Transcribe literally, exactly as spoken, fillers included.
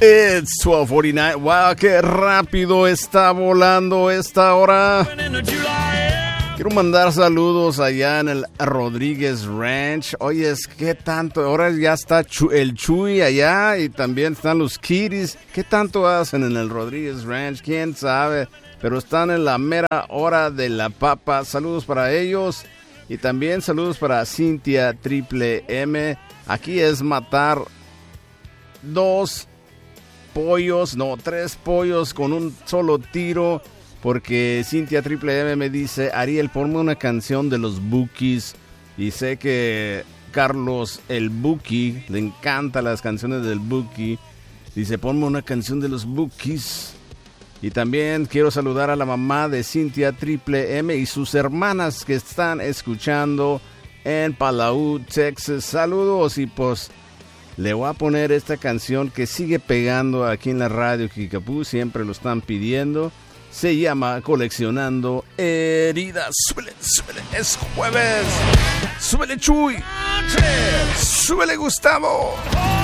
It's twelve forty-nine. Wow, qué rápido está volando esta hora. Quiero mandar saludos allá en el Rodríguez Ranch. Oye, ¿qué tanto? Ahora ya está Chu- el Chuy allá y también están los Kitties. ¿Qué tanto hacen en el Rodríguez Ranch? ¿Quién sabe? Pero están en la mera hora de la papa. Saludos para ellos. Y también saludos para Cintia Triple M. Aquí es matar dos pollos, no, tres pollos con un solo tiro. Porque Cintia Triple M me dice, Ariel, ponme una canción de los Bukis. Y sé que Carlos el Buki, le encantan las canciones del Buki. Dice, ponme una canción de los Bukis. Y también quiero saludar a la mamá de Cintia Triple M y sus hermanas que están escuchando en Palau, Texas. Saludos y pues le voy a poner esta canción que sigue pegando aquí en la radio Kickapoo. Siempre lo están pidiendo. Se llama Coleccionando Heridas. Súbele, súbele, es jueves. Súbele, Chuy. Súbele, Gustavo.